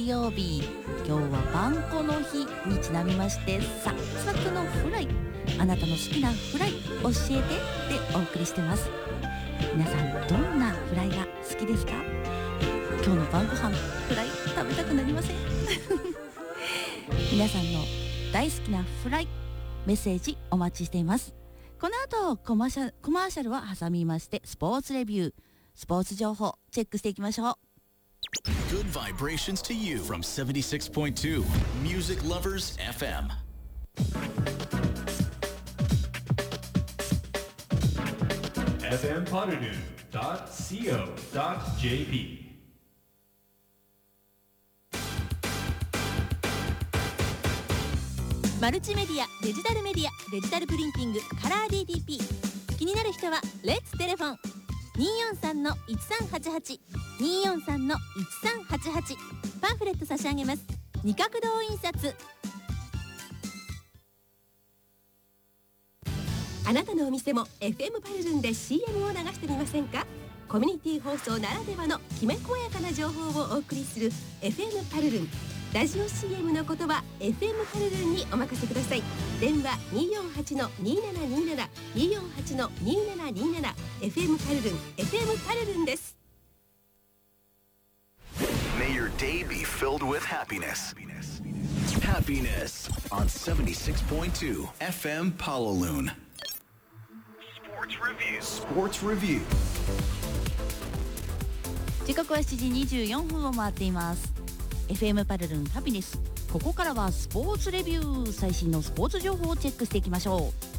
曜日、今日はパン粉の日にちなみまして、サクサクのフライ、あなたの好きなフライ教えてでお送りしてます。皆さんどんなフライが好きですか？今日の晩ご飯フライ食べたくなりません？皆さんの大好きなフライメッセージお待ちしています。この後コマーシャルは挟みまして、スポーツレビュー、スポーツ情報チェックしていきましょう。 Good vibrations to you from 76.2 Music Lovers FM. fmpotterdoo.co.jp マルチメディア、デジタルメディア、デジタルプリンティング、カラー DTP。 気になる人はレッツテレフォン 243-1388 243-1388。 パンフレット差し上げます。二角堂印刷。あなたのお店も FM パルルンで CM を流してみませんか？コミュニティ放送ならではのきめ細やかな情報をお送りする FM パルルン。ラジオ CM のことは FM パルルンにお任せください。電話 248-2727 248-2727。 FM パルルン、 FM パルルンです。 May your day be filled with happiness. Happiness on 76.2 FM Palaloon. Sports Review. 時刻は7時24分を回っています。 FM パルルンハピネス、ここからはスポーツレビュー、最新のスポーツ情報をチェックしていきましょう。